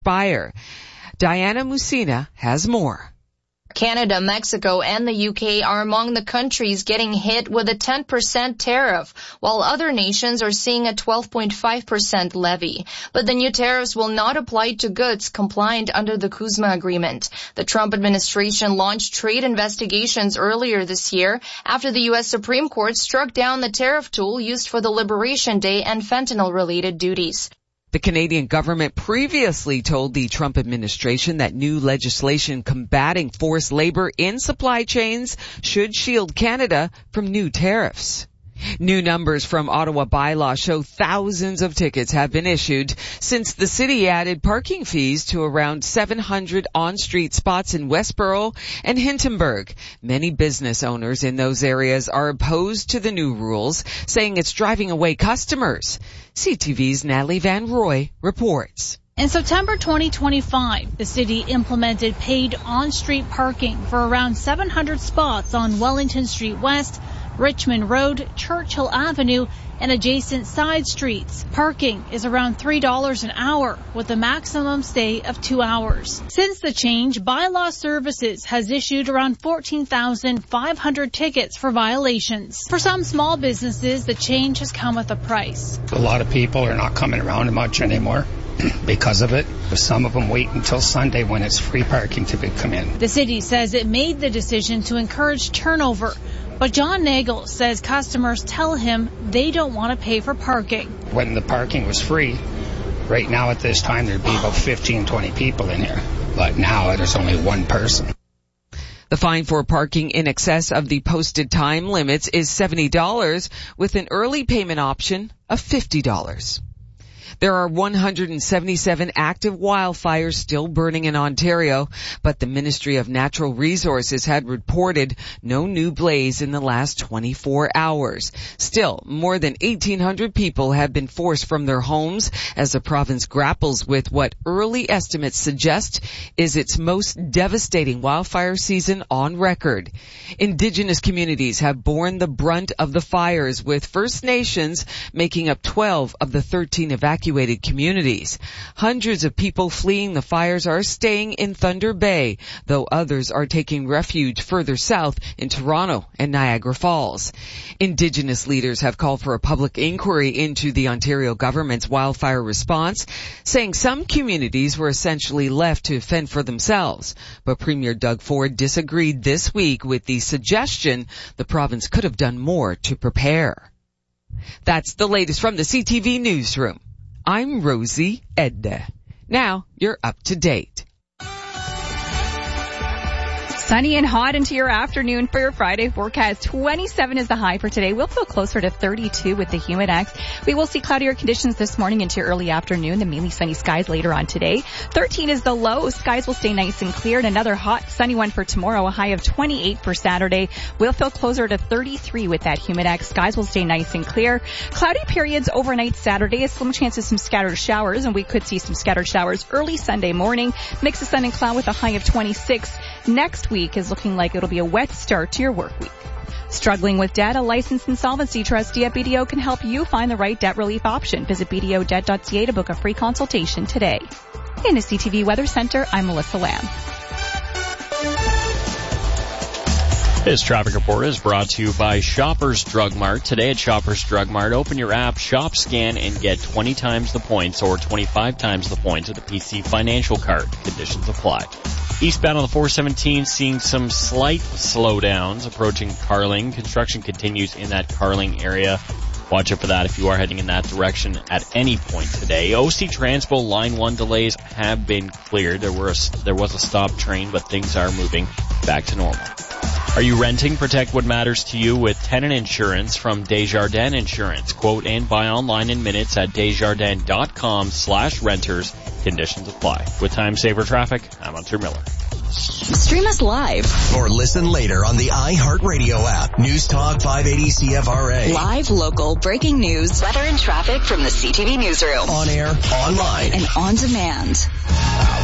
expire. Diana Musina has more. Canada, Mexico, and the UK are among the countries getting hit with a 10% tariff, while other nations are seeing a 12.5% levy. But the new tariffs will not apply to goods compliant under the CUSMA agreement. The Trump administration launched trade investigations earlier this year after the U.S. Supreme Court struck down the tariff tool used for the Liberation Day and fentanyl-related duties. The Canadian government previously told the Trump administration that new legislation combating forced labor in supply chains should shield Canada from new tariffs. New numbers from Ottawa bylaw show thousands of tickets have been issued since the city added parking fees to around 700 on-street spots in Westboro and Hintonburg. Many business owners in those areas are opposed to the new rules, saying it's driving away customers. CTV's Natalie Van Roy reports. In September 2025, the city implemented paid on-street parking for around 700 spots on Wellington Street West, Richmond Road, Churchill Avenue, and adjacent side streets. Parking is around $3 an hour with a maximum stay of 2 hours. Since the change, Bylaw Services has issued around 14,500 tickets for violations. For some small businesses, the change has come with a price. A lot of people are not coming around much anymore because of it. Some of them wait until Sunday when it's free parking to come in. The city says it made the decision to encourage turnover. But John Nagel says customers tell him they don't want to pay for parking. When the parking was free, right now at this time there'd be about 15, 20 people in here. But now there's only one person. The fine for parking in excess of the posted time limits is $70 with an early payment option of $50. There are 177 active wildfires still burning in Ontario, but the Ministry of Natural Resources had reported no new blaze in the last 24 hours. Still, more than 1,800 people have been forced from their homes as the province grapples with what early estimates suggest is its most devastating wildfire season on record. Indigenous communities have borne the brunt of the fires, with First Nations making up 12 of the 13 evacuated communities. Hundreds of people fleeing the fires are staying in Thunder Bay, though others are taking refuge further south in Toronto and Niagara Falls. Indigenous leaders have called for a public inquiry into the Ontario government's wildfire response, saying some communities were essentially left to fend for themselves. But Premier Doug Ford disagreed this week with the suggestion the province could have done more to prepare. That's the latest from the CTV Newsroom. I'm Rosie Edda. Now you're up to date. Sunny and hot into your afternoon for your Friday forecast. 27 is the high for today. We'll feel closer to 32 with the Humidex. We will see cloudier conditions this morning into early afternoon, then mainly sunny skies later on today. 13 is the low. Skies will stay nice and clear, and another hot, sunny one for tomorrow, a high of 28 for Saturday. We'll feel closer to 33 with that Humidex. Skies will stay nice and clear. Cloudy periods overnight Saturday, a slim chance of some scattered showers, and we could see some scattered showers early Sunday morning. Mix of sun and cloud with a high of 26. Next week is looking like it'll be a wet start to your work week. Struggling with debt? A licensed insolvency trustee at BDO can help you find the right debt relief option. Visit BDOdebt.ca to book a free consultation today. In the CTV Weather Center, I'm Melissa Lamb. This traffic report is brought to you by Shoppers Drug Mart. Today at Shoppers Drug Mart, open your app, shop, scan, and get 20 times the points or 25 times the points with a PC Financial Card. Conditions apply. Eastbound on the 417, seeing some slight slowdowns approaching Carling. Construction continues in that Carling area. Watch out for that if you are heading in that direction at any point today. OC Transpo Line 1 delays have been cleared. There was a stop train, but things are moving back to normal. Are you renting? Protect what matters to you with tenant insurance from Desjardins Insurance. Quote and buy online in minutes at desjardins.com/renters. Conditions apply. With time saver traffic, I'm Hunter Miller. Stream us live or listen later on the iHeartRadio app. News Talk 580 CFRA. Live, local, breaking news, weather and traffic from the CTV Newsroom. On air, online, and on demand.